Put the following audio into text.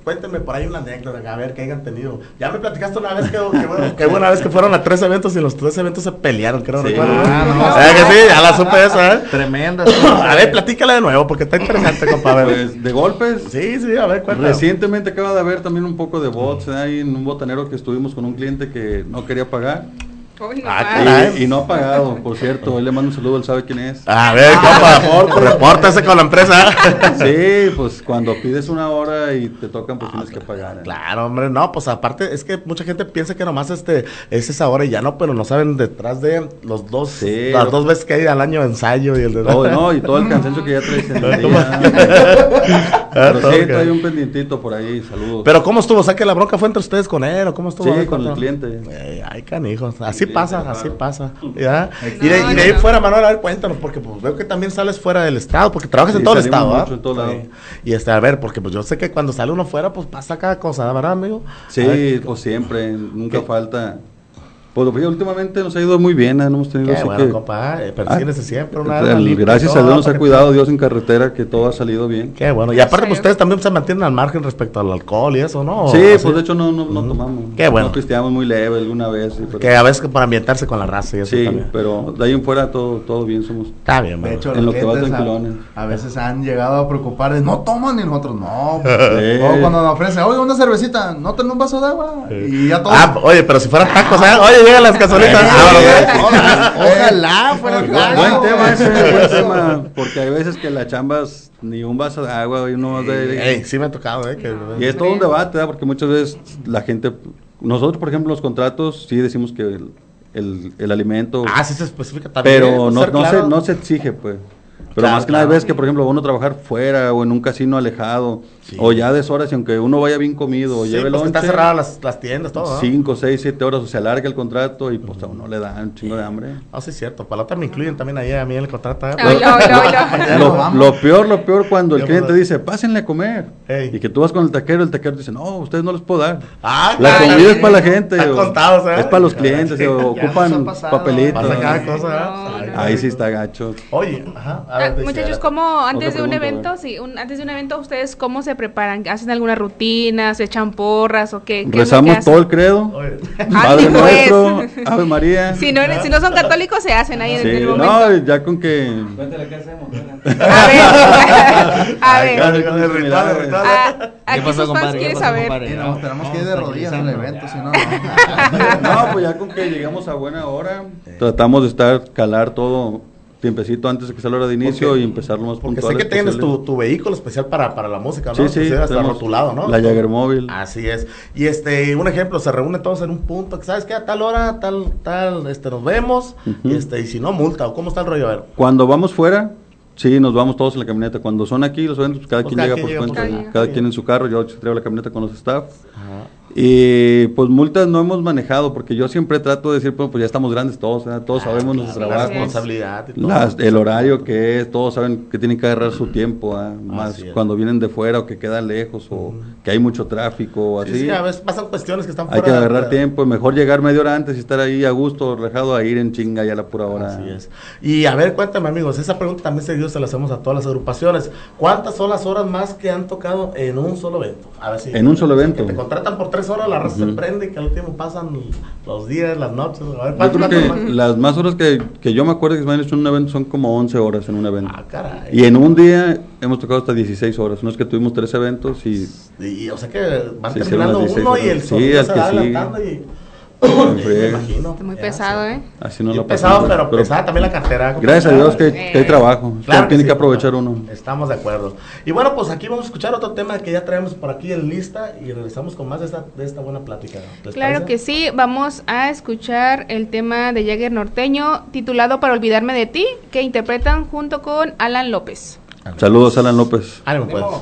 cuéntenme por ahí una anécdota, a ver, que hayan tenido. Ya me platicaste una vez que buena vez que fueron a 3 eventos y en los 3 eventos se pelearon, creo, sí, recuerdo. no, Que sí, ya la supe esa, ¿eh? Tremenda. A ver, platícala de nuevo, porque está interesante, compadre. Pues, de golpes. Sí, a ver, cuéntame. Recientemente acaba de haber también un poco de bots, ahí en un botanero que estuvimos con un cliente que no quería pagar. Y no ha pagado, por cierto. Él le manda un saludo, él sabe quién es. A ver, compa, repórtese con la empresa. Sí, pues cuando pides una hora y te tocan, pues tienes que pagar. Claro, hombre, no, pues aparte es que mucha gente piensa que nomás es esa hora y ya no, pero no saben detrás de las 2 veces que hay al año ensayo y el de no, y todo el cansancio que ya traes en el día. Pero sí, trae un pendientito por ahí, saludos. Pero ¿cómo estuvo? O sea, que la bronca fue entre ustedes con él, ¿o cómo estuvo? Sí, con el cliente. Ay, canijos, así pasa, ¿ya? Y de ahí fuera, Manuel, a ver, cuéntanos, porque pues veo que también sales fuera del estado, porque trabajas en todo el estado, ¿verdad? En todo lado. Y a ver, porque pues yo sé que cuando sale uno fuera, pues pasa cada cosa, ¿verdad, amigo? Sí, pues siempre, nunca falta. Pues últimamente nos ha ido muy bien, no hemos tenido así bueno, compa, persíguense siempre gracias a Dios nos ha cuidado Dios en carretera, que todo ha salido bien. Qué bueno, y aparte pues ustedes también se mantienen al margen respecto al alcohol y eso, ¿no? Sí, pues de hecho no tomamos. Qué bueno. No pisteamos muy leve alguna vez. Sí, pero que a veces para ambientarse con la raza y eso sí, también. pero de ahí en fuera todo bien somos. Está bien, de hecho, en lo que va tranquilones. A veces han llegado a preocupar de no toman y nosotros no. O cuando nos ofrecen, oye, una cervecita, no tengo un vaso de agua. Y ya todo. Oye, pero si fueran tacos, oye, llegan las casolitas. Ojalá fuera buen tema ese, buen tema, porque hay veces que las chambas ni un vaso de agua y uno sí me ha tocado, y es todo un debate, porque muchas veces la gente, nosotros por ejemplo los contratos sí decimos que el alimento, sí se especifica también, pero no se exige, pues. Pero claro, más que nada ves que, por ejemplo, uno trabajar fuera o en un casino alejado, o ya deshoras y aunque uno vaya bien comido o lleve lonche, está cerradas las tiendas, todo, 5, 6, 7 horas, o se alarga el contrato y pues a uno le da un chingo de hambre. Sí es cierto, para la otra me incluyen también ahí a mí en el contrato. Lo peor cuando el cliente dice, pásenle a comer, y que tú vas con el taquero dice, no, ustedes no les puedo dar. La comida es para la gente, es para los clientes, ocupan papelitos. Ahí sí está gacho. Oye, muchachos, ¿cómo antes de un evento, ustedes cómo se preparan? ¿Hacen alguna rutina? ¿Se echan porras o qué? Rezamos todo el credo. Padre Nuestro, Ave María. Si no son católicos, se hacen ahí en el momento. No, ya con que... Cuéntale qué hacemos. A ver. Aquí sus fans quieren saber. Tenemos que ir de rodillas en el evento, si no. No, pues ya con que llegamos a buena hora, tratamos de calar todo tiempecito antes de que sea la hora de inicio y empezar lo más puntual. Porque sé que tienes tu vehículo especial para la música, ¿no? Sí, hasta rotulado, ¿no? La Jagger Móvil. Así es. Y un ejemplo, se reúnen todos en un punto, ¿sabes qué? A tal hora, tal, nos vemos, y si no, multa, ¿o cómo está el rollo? A ver. Cuando vamos fuera, sí, nos vamos todos en la camioneta. Cuando son aquí los eventos, cada quien llega por su cuenta, cada quien en su carro, yo traigo la camioneta con los staff. Y pues multas no hemos manejado, porque yo siempre trato de decir, pues ya estamos grandes todos, todos sabemos nuestro trabajo, la responsabilidad y todo. El horario que es, todos saben que tienen que agarrar su tiempo, más cuando vienen de fuera o que quedan lejos o que hay mucho tráfico o así. Sí, a veces pasan cuestiones que están fuera. Hay que agarrar tiempo, mejor llegar media hora antes y estar ahí a gusto, relajado, a ir en chinga ya a la pura hora. Así es. Y a ver, cuéntame, amigos, esa pregunta también se la hacemos a todas las agrupaciones. ¿Cuántas son las horas más que han tocado en un solo evento? A ver si en un solo evento. Que te contratan por 3 horas, la raza se prende y que al último pasan los días, las noches. A ver, yo creo que las más horas que yo me acuerdo que se me han hecho en un evento son como 11 horas en un evento. Caray. Y en un día hemos tocado hasta 16 horas. No es que tuvimos 3 eventos y o sea que van terminando uno horas. Y el sonido se va adelantando y... me imagino. Muy pesado, Así no lo pesado, pero pesada también la cartera. Gracias a Dios que hay trabajo. Claro, tiene que aprovechar uno. Estamos de acuerdo. Y bueno, pues aquí vamos a escuchar otro tema que ya traemos por aquí en lista y regresamos con más de esta buena plática. Claro que sí, vamos a escuchar el tema de Jagger Norteño titulado Para olvidarme de ti, que interpretan junto con Alan López. Saludos, Alan López. Ánimo, pues.